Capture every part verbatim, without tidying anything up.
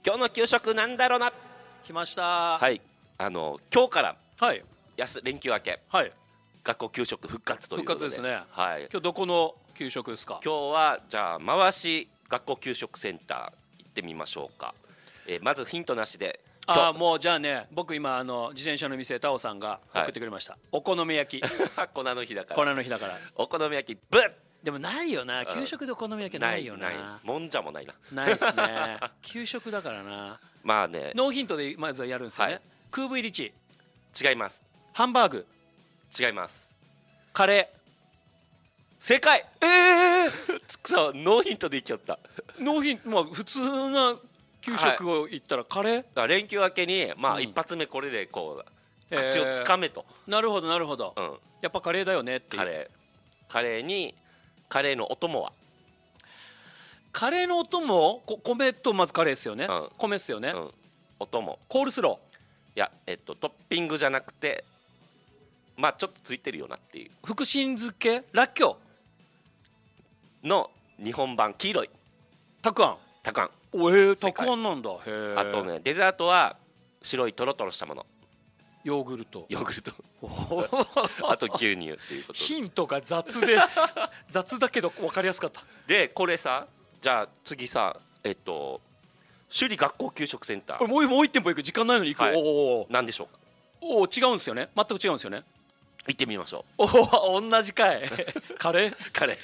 今日の給食なんだろうな。 来ました。 はい、あの今日からはい休連休明け、 はい。 学校給食復活ということで。 復活ですね。 はい。 今日どこの給食ですか。 今日はじゃあ回し学校給食センター行ってみましょうか。えー、まずヒントなしで。 ああ、もうじゃあね、僕今あの自転車の店タオさんが送ってくれました、はい、お好み焼き粉の日だから粉の日だからお好み焼きブッ。 でもないよな、給食でお好み焼きないよな、 ないないもんじゃもないな。 ないっすね給食だからな。 まあね、 ノーヒントでまずはやるんですよね、はい、空ブイリチ違います。 ハンバーグ違います。 カレー正解。 ええー、 そうノーヒントでいきよった。 ノーヒント、まあ普通な給食を言ったらカレー、はい、 だ連休明けにまあ一発目これでこう、うん、口をつかめと、 えー、なるほどなるほど、 うん、 やっぱカレーだよねっていう。 カレーカレーにカレーのお供はカレーのお供、こ米とまずカレーですよね、うん、米ですよね、うん、 お供コールスロー。 いや、えっとトッピングじゃなくてまあちょっとついてるよなっていう。 福神漬けらっきょうの日本版黄色いたくあん。 たくあん。 おえー、たくあんなんだ。へえ。 あとねデザートは白いトロトロしたもの。 ヨーグルト。 ヨーグルトあと牛乳っていうこと。 ヒントが雑で雑だけど分かりやすかった。 でこれさ、じゃあ次さ、えっと首里学校給食センター、 もうもう一店舗行く時間ないのに行く、はい、おお何でしょうか。 おお違うんですよね、全く違うんですよね。 行ってみましょう。 おお同じかいカレーカレ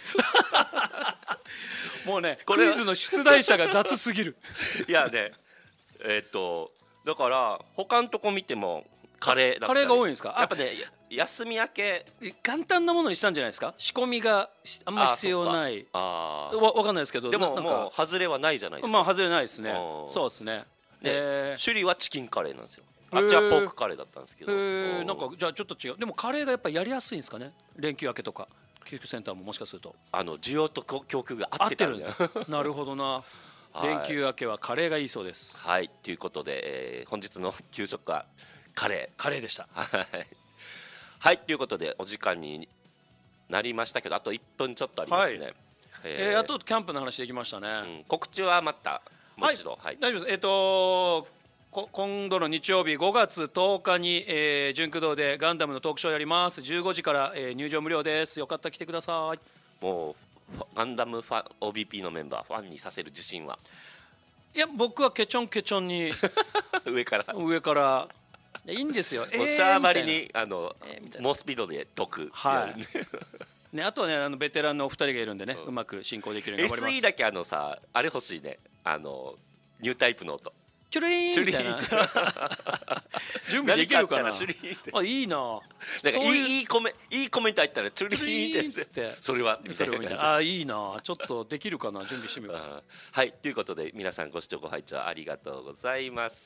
ーもうねクイズの出題者が雑すぎるいやねえっとだから他のとこ見てもカレーだったり、 カレーが多いんですか。 やっぱね休み明け簡単なものにしたんじゃないですか。仕込みがあんま必要ない。ああ、わ分かんないですけど、 でももう外れはないじゃないですか。 まあ外れないですね。そうですね。 で首里はチキンカレーなんですよ。あっちはポークカレーだったんですけど、 なんかじゃあちょっと違う。でもカレーがやっぱりやりやすいんですかね、連休明けとか給食センターも。もしかするとあの需要と供給が合ってたんだよ。 なるほどな連休明けはカレーがいいそうです。 はいということで、えー、本日の給食はカレーカレーでした。 はいということでお時間になりましたけど、あといっぷんちょっとありますね。はい、 えー、あとキャンプの話できましたね、うん、 告知はまたもう一度、はいはい、大丈夫です。えっ、ー、と今度の日曜日ごがつとおかに、えー、純駆動でガンダムのトークショーやります。じゅうごじから、えー、入場無料です。よかったら来てください。 もうガンダムファン オービーピー のメンバーファンにさせる自信は。 いや僕はケチョンケチョンに上から上からいいんですよ。 おしゃばりにあの、えー、猛スピードで解く。 はいね、あとはねあのベテランのお二人がいるんでね、うん、うまく進行できるように頑張ります。 エスイー だけあのさあれ欲しいね、あのニュータイプの音チュルリーンみたいな準備できるかな。あいいな。 なんかいいいいコメいいコメント入ったらチュルリーンってってそれはみたいな感じ。 あいいな、ちょっとできるかな、準備してみよう。 はいということで皆さんご視聴ご拝聴ありがとうございます。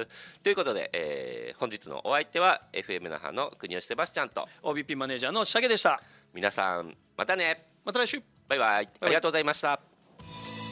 ということで、えー、本日のお相手は エフエム 那覇の国吉セバスチャンとオービーピー マネージャーのシャゲでした。 皆さんまたね。 また来週。 バイバイ。ありがとうございました。